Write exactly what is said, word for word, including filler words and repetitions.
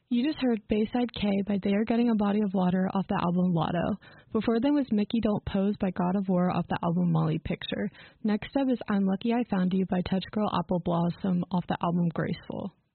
You just heard Bayside K by They Are Getting a Body of Water off the album Lotto. Before them was Mickey Don't Pose by God of War off the album Molly Picture. Next up is I'm Lucky I Found You by Touch Girl Apple Blossom off the album Graceful.